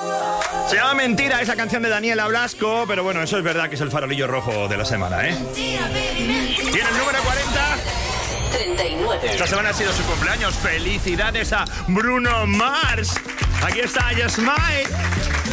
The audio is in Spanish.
Se llama Mentira esa canción de Daniela Blasco, pero bueno, eso es verdad que es el farolillo rojo de la semana, ¿eh? Tiene el número 40. 39. Esta semana ha sido su cumpleaños. Felicidades a Bruno Mars. Aquí está, Just Smile.